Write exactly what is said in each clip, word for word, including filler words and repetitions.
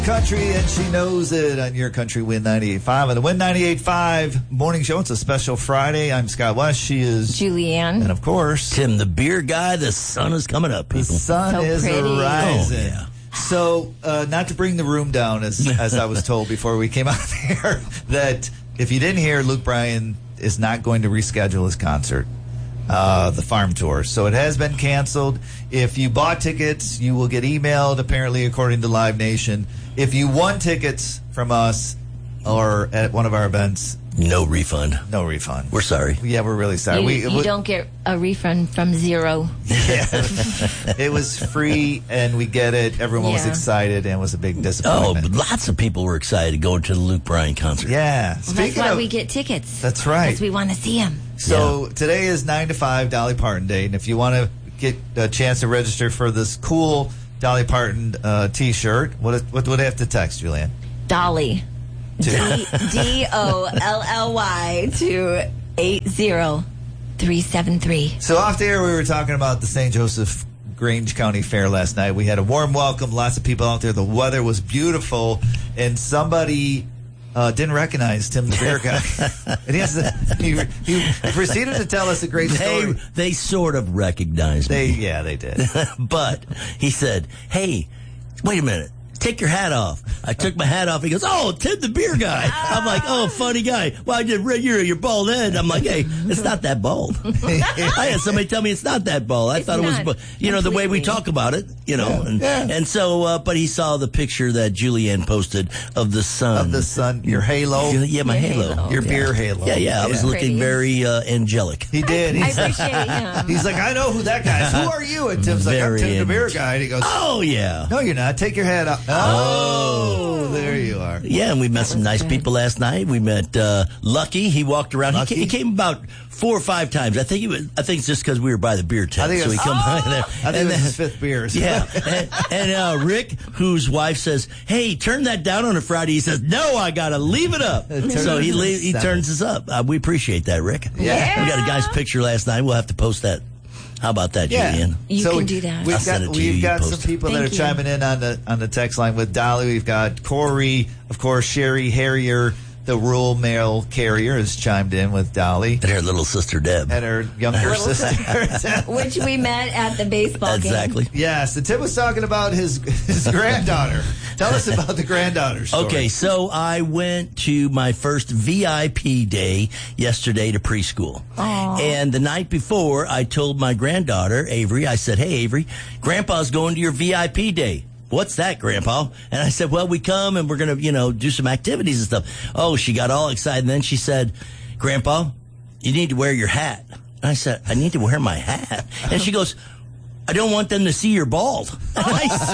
Country, and she knows it on your Country Win ninety-eight point five. On the Win ninety-eight point five morning show, it's a special Friday. I'm Scott West. She is Julianne. And of course, Tim, the beer guy. The sun is coming up, people. The sun So is pretty. rising. Oh, yeah. So, uh, not to bring the room down, as as I was told before we came out here, that if you didn't hear, Luke Bryan is not going to reschedule his concert, uh, the Farm Tour. So it has been canceled. If you bought tickets, you will get emailed, apparently, according to Live Nation. If you won tickets from us or at one of our events, No refund. no refund. We're sorry. Yeah, we're really sorry. You, we, you we- don't get a refund from zero. Yeah. It was free, and we get it. Everyone was Yeah. excited, and it was a big Oh, disappointment. lots of people were excited to go to the Luke Bryan concert. Yeah. Well, that's Speaking why of, we get tickets. that's right. Because we want to see him. So today is nine to five Dolly Parton Day, and if you want to get a chance to register for this cool Dolly Parton uh, T-shirt, what what would I have to text, Julianne? Dolly. D D O L L Y to eight zero three seven three. So off the air, we were talking about the Saint Joseph Grange County Fair last night. We had a warm welcome, lots of people out there. The weather was beautiful, and somebody uh, didn't recognize Tim the Beer Guy. And he, has to, he, he proceeded to tell us a great They, story. they sort of recognized They, me. yeah, they did. But he said, hey, wait a minute. Take your hat off. I took my hat off. He goes, oh, Tim the Beer Guy. I'm like, oh, funny guy. Well, I did you're your bald head. I'm like, hey, it's not that bald. I had somebody tell me it's not that bald. I It's thought it was, not bu- you know, the way we completely. talk about it, you know. Yeah, and, yeah. and so, uh, but he saw the picture that Julianne posted of the sun. Of the sun, your halo, Yeah, my Your halo. halo. your Yeah. beer halo. Yeah, yeah. I was Yeah. looking Pretty. very uh, angelic. He did. I He's, appreciate him. he's like, I know who that guy is. Who are you? And Tim's like, I'm Very Tim the Beer angelic. Guy. And he goes, Oh, yeah. no, you're not. Take your hat off. Oh, there you are. Yeah, and we met some nice good. people last night. We met uh, Lucky. He walked around. He Lucky? came, he came about four or five times. I think he was. I think it's just because we were by the beer tent. I think so he it's- come by there. I think And it was then- his fifth beer. so- Yeah, and, and uh, Rick, whose wife says, "Hey, turn that down on a Friday." He says, "No, I gotta leave it up." Turn so it he to le- he seven. turns us up. Uh, we appreciate that, Rick. Yeah. we got a guy's picture last night. We'll have to post that. How about that, Yeah. Julianne? You So can do that. We've I'll got, send it to we've you. got You some post it. people that Thank are you. chiming in on the on the text line with Dolly. We've got Corey, of course, Sherry Harrier, the rural mail carrier, has chimed in with Dolly And her little sister Deb. and her younger Little sister. Which we met at the baseball game. Exactly. Yes, and Tim was talking about his his granddaughter. Tell us about the granddaughter story. Okay, so I went to my first V I P day yesterday to preschool. And the night before, I told my granddaughter, Avery, I said, hey, Avery, Grandpa's going to your V I P day. What's that, Grandpa? And I said, well, we come and we're going to, you know, do some activities and stuff. Oh, she got all excited. And then she said, Grandpa, you need to wear your hat. And I said, I need to wear my hat. And she goes, I don't want them to see you're bald. And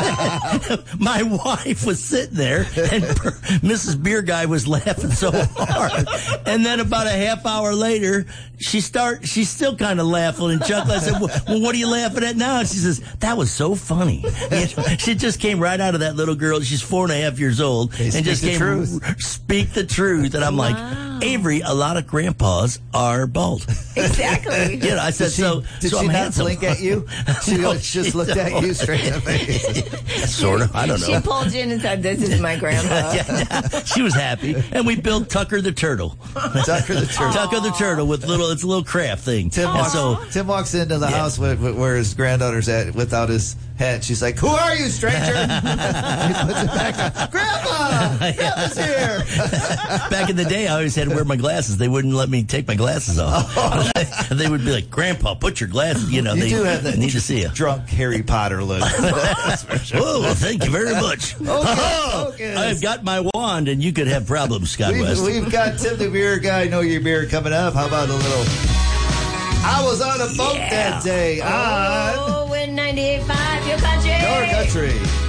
I said, my wife was sitting there, and per- Missus Beer Guy was laughing so hard. And then about a half hour later, she start, she's still kind of laughing and chuckling. I said, well, well, what are you laughing at now? And she says, that was so funny. You know, she just came right out of that little girl. She's four and a half years old. They and speak just the came, truth. speak the truth. And I'm Wow. like, Avery, a lot of grandpas are bald. Exactly. You know, I said, Did she, so, did so she I'm not handsome. blink at you? She No, just she looked at don't. you straight in the face. Sort of. I don't know. She pulled you in and said, this is my grandpa. Yeah, yeah. She was happy, and we built Tucker the turtle. Tucker the turtle. Tucker the turtle with little, it's a little craft thing. Tim and walks, so Tim walks into the Yeah. house with, with, where his granddaughter's at without his hat. She's like, "Who are you, stranger?" He puts it back on. Grandpa, Grandpa's here. back in the day, I always had to wear my glasses. They wouldn't let me take my glasses off. They would be like, "Grandpa, put your glasses." You know, You they do have that need to see you. drunk Harry Potter look. That's for sure. Oh, well, thank you very much. Oh, okay. I've got my wand, and you could have problems, Scott We've, West. we've got Tim the Beer Guy, Know Your Beer coming up. How about a little? I was on a boat Yeah. that day on Oh, Win ninety-eight point five, your country. Your Country.